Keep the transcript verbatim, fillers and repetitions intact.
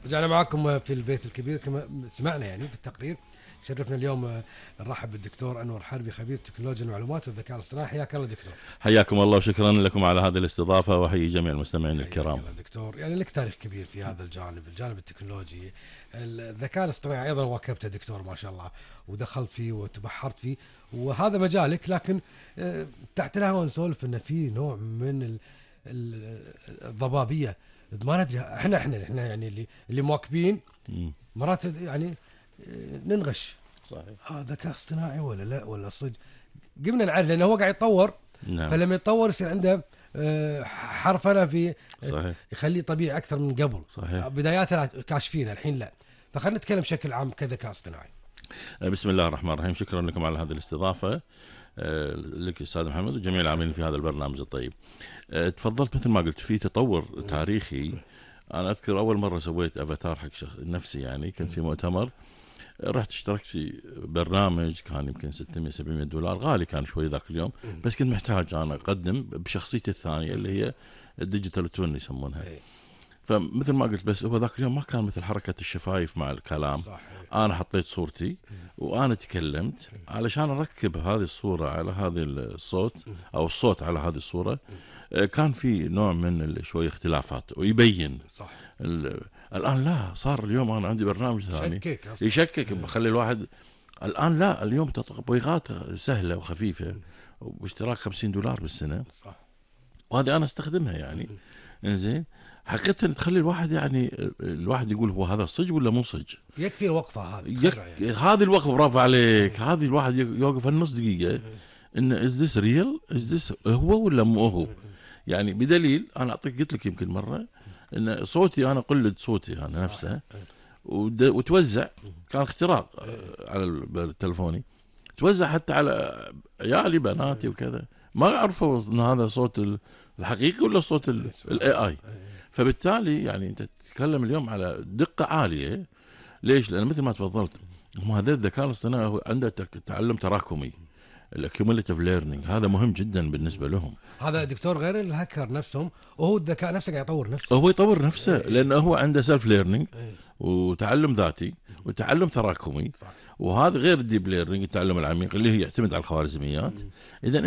رجعنا معاكم في البيت الكبير كما سمعنا يعني في التقرير. شرفنا اليوم نرحب بالدكتور أنور حربي، خبير تكنولوجيا المعلومات والذكاء الاصطناعي. حياك الله دكتور. حياكم الله وشكرا لكم على هذه الاستضافة، وحيي جميع المستمعين الكرام. دكتور، يعني لك تاريخ كبير في هذا الجانب، الجانب التكنولوجي. الذكاء الاصطناعي أيضا واكبته دكتور ما شاء الله، ودخلت فيه وتبحرت فيه، وهذا مجالك. لكن تحت الهواء نسولف إن في نوع من الضبابية، ما ندري احنا احنا احنا يعني اللي اللي مواكبين مرات يعني ننغش. صحيح. هذا ذكاء اصطناعي ولا لا ولا صدق؟ قمنا نعرف لانه هو قاعد يتطور. نعم. فلما يتطور يصير عنده حرفنه في صحيح. يخليه طبيعي اكثر من قبل. صحيح. بداياته كاشفينها الحين لا. فخلينا نتكلم بشكل عام كذكاء اصطناعي. بسم الله الرحمن الرحيم. شكرا لكم على هذه الاستضافة، لك استاذ محمد وجميع العاملين في هذا البرنامج الطيب. تفضلت مثل ما قلت في تطور تاريخي. أنا أذكر أول مرة سويت أفاتار حق نفسي، يعني كنت في مؤتمر، رحت اشتركت في برنامج كان يمكن ستمية سبعمية دولار، غالي كان شوي ذاك اليوم، بس كنت محتاج أنا أقدم بشخصيتي الثانية اللي هي الديجيتال توين يسمونها. فمثل ما قلت، بس هو ذاك اليوم ما كان مثل حركة الشفايف مع الكلام. صحيح. أنا حطيت صورتي وأنا تكلمت علشان أركب هذه الصورة على هذا الصوت أو الصوت على هذه الصورة. كان في نوع من شوي اختلافات ويبين. صح. الآن لا، صار اليوم أنا عندي برنامج ثاني يشكك، بخلي الواحد الآن لا، اليوم تطبيقات سهلة وخفيفة واشتراك خمسين دولار بالسنة. صح. وهذه أنا استخدمها يعني. إنزين حقيقة تخلي الواحد يعني الواحد يقول هو هذا صج ولا مو صج. يكفي الوقفة هذه. يك... يعني. هذه الوقفة برافو عليك. هذه الواحد يوقف النص دقيقة إن is this real is this هو ولا مو هو. يعني بدليل أنا أعطيك، قلت لك يمكن مرة إن صوتي أنا قلد صوتي أنا نفسه وتوزع، كان اختراق على التلفوني، توزع حتى على عيالي بناتي وكذا، ما عرفوا إن هذا صوت الحقيقي ولا صوت الاي اي. فبالتالي يعني انت تتكلم اليوم على دقة عالية. ليش؟ لأن مثل ما تفضلت، هذا الذكاء الاصطناعي هو عنده تعلم تراكمي، الكيوميليتيف ليرنينج، هذا مهم جدا بالنسبة لهم. هذا دكتور غير الهاكر نفسهم، وهو الذكاء نفسه قاعد يطور نفسه. هو يطور نفسه لأنه هو عنده سيلف ليرنينج وتعلم ذاتي وتعلم تراكمي، وهذا غير الديب ليرنينج التعلم العميق اللي هي يعتمد على الخوارزميات. إذا